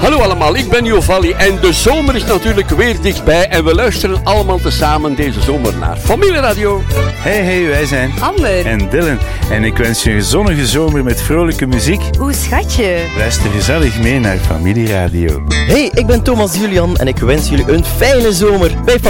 Hallo allemaal, ik ben Jovalli en de zomer is natuurlijk weer dichtbij en we luisteren allemaal tezamen deze zomer naar Familieradio. Hey, wij zijn Amber en Dylan en ik wens je een zonnige zomer met vrolijke muziek. Oeh, schatje. Luister gezellig mee naar Familieradio. Hey, ik ben Thomas Julian en ik wens jullie een fijne zomer bij